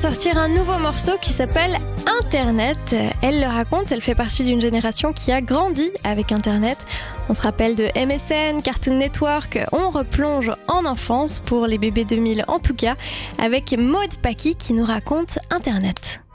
sortir un nouveau morceau qui s'appelle Internet. Elle le raconte, elle fait partie d'une génération qui a grandi avec Internet. On se rappelle de MSN, Cartoon Network, on replonge en enfance pour les bébés 2000 en tout cas, avec Maud Paki qui nous raconte Internet.